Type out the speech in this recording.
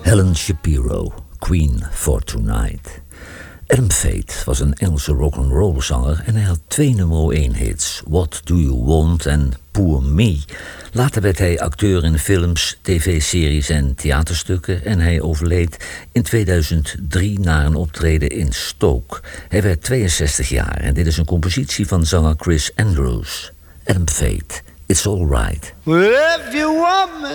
Helen Shapiro, Queen for Tonight. Adam Fate was een Engelse rock'n'roll zanger en hij had 2 nummer 1 hits, What Do You Want en Poor Me. Later werd hij acteur in films, tv-series en theaterstukken en hij overleed in 2003 na een optreden in Stoke. Hij werd 62 jaar en dit is een compositie van zanger Chris Andrews. Adam Fate, It's All Right. Well, if you want me